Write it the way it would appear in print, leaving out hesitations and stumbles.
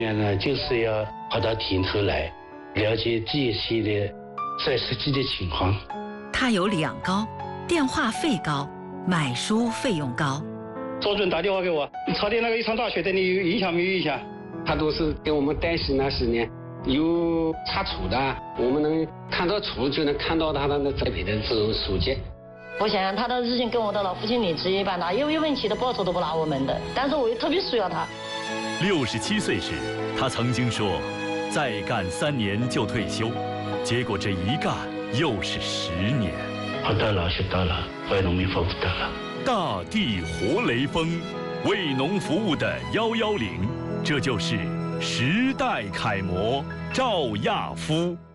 现在就是要跑到田头来，了解这些的在实际的情况。 他有2高，电话费高，买书费用高。 周准打电话给我，你朝天那个一上大学对你有影响没有影响？ 他都是给我们担心那10年。有查处的，我们能看到处就能看到他的栽培的这种书籍。 我想想，他的日薪跟我的老父亲领职一般大，有问题的报酬都不拿我们的，但是我又特别需要他。 67岁时，他曾经说，再干3年就退休，结果这一干又是10年。 活到老学到老，为农民服务到老。 大地活雷锋，为农服务的110，这就是时代楷模赵亚夫。